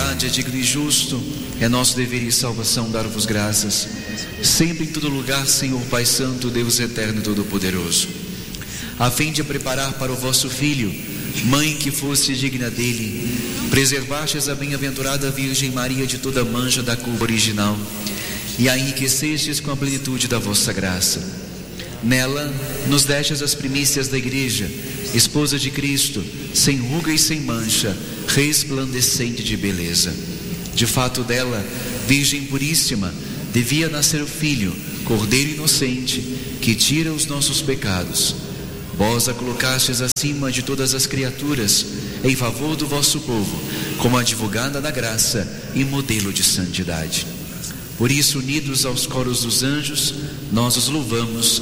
verdade, é digno e justo, é nosso dever e salvação dar-vos graças, sempre em todo lugar, Senhor Pai Santo, Deus eterno e todo-poderoso, a fim de preparar para o vosso Filho, mãe que fosse digna dele, preservastes a bem-aventurada Virgem Maria de toda mancha da culpa original, e a enriquecestes com a plenitude da vossa graça. Nela nos destes as primícias da Igreja, esposa de Cristo, sem ruga e sem mancha, resplandecente de beleza. De fato dela, Virgem puríssima, devia nascer o Filho, Cordeiro inocente, que tira os nossos pecados. Vós a colocastes acima de todas as criaturas, em favor do vosso povo, como advogada da graça e modelo de santidade. Por isso, unidos aos coros dos anjos, nós os louvamos